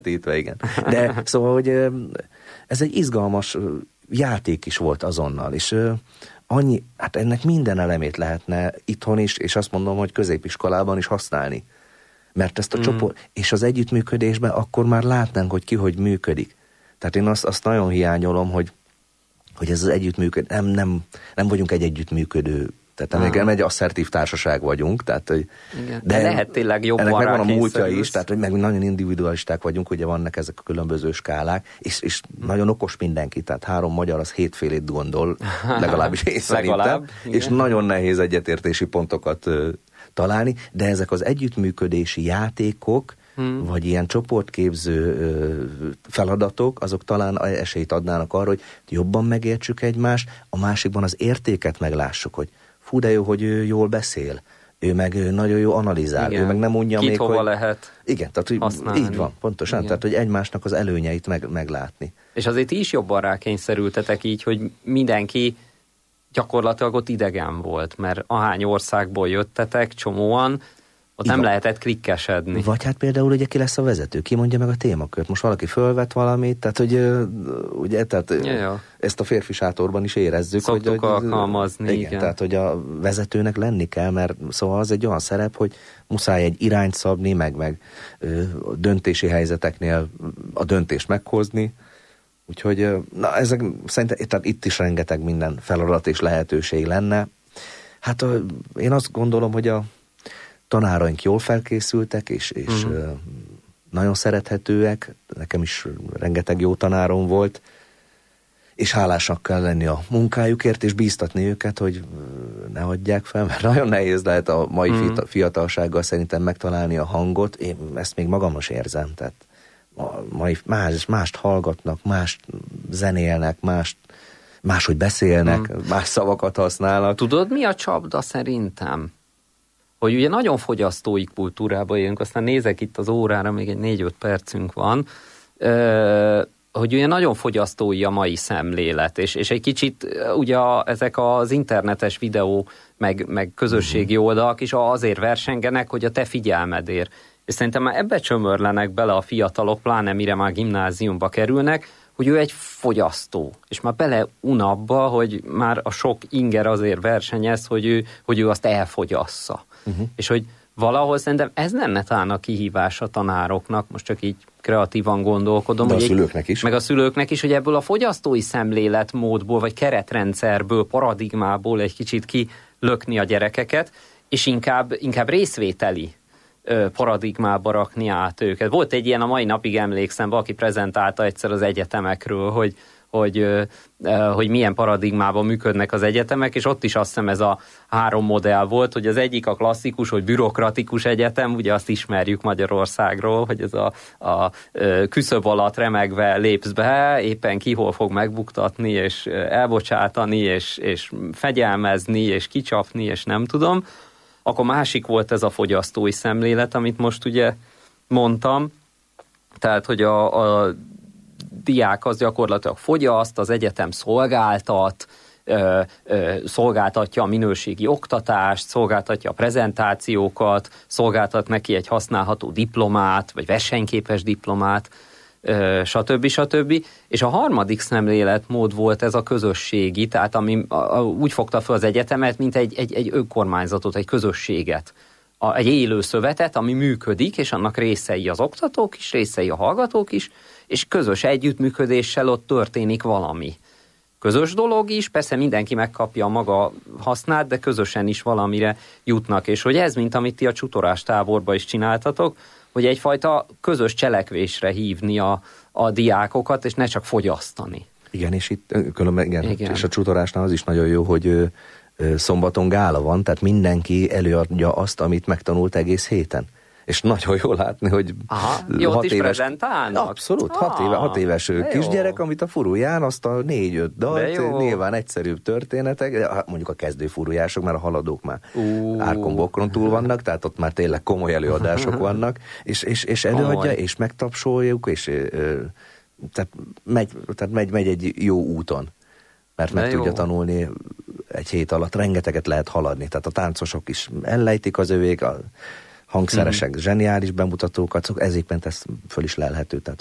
igen. De szóval, hogy ez egy izgalmas játék is volt azonnal, és hát ennek minden elemét lehetne itthon is, és azt mondom, hogy középiskolában is használni. Mert ezt a csoport, és az együttműködésben akkor már látnánk, hogy ki hogy működik. Tehát én azt nagyon hiányolom, hogy ez az együttműködés, nem vagyunk egy együttműködő, tehát nem egy asszertív társaság vagyunk. Tehát, igen, de lehet tényleg jobban ennek megvan a múltja is, tehát hogy meg nagyon individualisták vagyunk, ugye vannak ezek a különböző skálák, és nagyon okos mindenki, tehát 3 magyar az 7 félét gondol, legalábbis én szerintem, és nagyon nehéz egyetértési pontokat találni, de ezek az együttműködési játékok, vagy ilyen csoportképző feladatok, azok talán esélyt adnának arra, hogy jobban megértsük egymást, a másikban az értéket meglássuk, hogy fú, de jó, hogy ő jól beszél, ő meg nagyon jó analizál, ő meg nem mondja Kit még, hova hogy... lehet Igen, tehát hogy így van, pontosan, igen. Tehát hogy egymásnak az előnyeit meglátni. És azért ti is jobban rákényszerültetek így, hogy mindenki gyakorlatilag ott idegen volt, mert ahány országból jöttetek, csomóan, ott nem lehetett klikkesedni. Vagy hát például ugye ki lesz a vezető, ki mondja meg a témakört. Most valaki fölvet valamit, tehát hogy ugye, tehát ezt a férfi sátorban is érezzük. Szoktuk hogy alkalmazni. Igen, tehát hogy a vezetőnek lenni kell, mert szóval az egy olyan szerep, hogy muszáj egy irányt szabni, meg döntési helyzeteknél a döntést meghozni. Úgyhogy ezek szerintem tehát itt is rengeteg minden feladat és lehetőség lenne. Hát én azt gondolom, hogy a tanáraink jól felkészültek, és nagyon szerethetőek. Nekem is rengeteg jó tanárom volt, és hálásak kell lenni a munkájukért, és bíztatni őket, hogy ne hagyják fel, mert nagyon nehéz lehet a mai fiatalsággal szerintem megtalálni a hangot. Én ezt még magam is érzem, tehát mást hallgatnak, mást zenélnek, máshogy beszélnek, más szavakat használnak. Tudod, mi a csapda szerintem? Hogy ugye nagyon fogyasztói kultúrába élünk, aztán nézek itt az órára, még egy 4-5 percünk van, hogy ugye nagyon fogyasztói a mai szemlélet, és egy kicsit ugye ezek az internetes videó, meg közösségi oldalak is azért versengenek, hogy a te figyelmedért. És szerintem már ebbe csömörlenek bele a fiatalok, pláne mire már gimnáziumba kerülnek, hogy ő egy fogyasztó, és már bele unabba, hogy már a sok inger azért versenyez, hogy ő azt elfogyassza. És hogy valahol szerintem ez lenne talán a kihívás a tanároknak, most csak így kreatívan gondolkodom. De a szülőknek is. Meg a szülőknek is, hogy ebből a fogyasztói szemléletmódból, vagy keretrendszerből, paradigmából egy kicsit kilökni a gyerekeket, és inkább részvételi paradigmába rakni át őket. Volt egy ilyen, a mai napig emlékszem, valaki prezentálta egyszer az egyetemekről, hogy milyen paradigmában működnek az egyetemek, és ott is azt hiszem ez a 3 modell volt, hogy az egyik a klasszikus, hogy bürokratikus egyetem, ugye azt ismerjük Magyarországról, hogy ez a küszöb alatt remegve lépsz be, éppen ki hol fog megbuktatni, és elbocsátani, és fegyelmezni, és kicsapni, és nem tudom. Akkor másik volt ez a fogyasztói szemlélet, amit most ugye mondtam, tehát, hogy a diák az gyakorlatilag fogyaszt, az egyetem szolgáltatja a minőségi oktatást, szolgáltatja a prezentációkat, szolgáltat neki egy használható diplomát, vagy versenyképes diplomát, stb. És a harmadik szemléletmód volt ez a közösségi, tehát ami úgy fogta fel az egyetemet, mint egy önkormányzatot, egy közösséget, egy élő szövetet, ami működik, és annak részei az oktatók is, részei a hallgatók is, és közös együttműködéssel ott történik valami. Közös dolog is, persze mindenki megkapja a maga hasznát, de közösen is valamire jutnak, és hogy ez, mint amit ti a csutorás táborban is csináltatok, hogy egyfajta közös cselekvésre hívni a diákokat, és ne csak fogyasztani. Igen, és itt igen. És a csutorásnál az is nagyon jó, hogy szombaton gála van, tehát mindenki előadja azt, amit megtanult egész héten. És nagyon jól látni, hogy 6 éves... prezentálnak? Abszolút, 6 éves kisgyerek, amit a furuján, azt a 4-5 dalt, nyilván egyszerűbb történetek, mondjuk a kezdő furujások, mert a haladók már árkon-bokron túl vannak, tehát ott már tényleg komoly előadások vannak, és előadja, és megtapsoljuk, és tehát megy egy jó úton. Mert meg tudja tanulni egy hét alatt, rengeteget lehet haladni. Tehát a táncosok is ellejtik az övék, hangszeresek, zseniális bemutatókat, ezért ezt föl is lelhető, tehát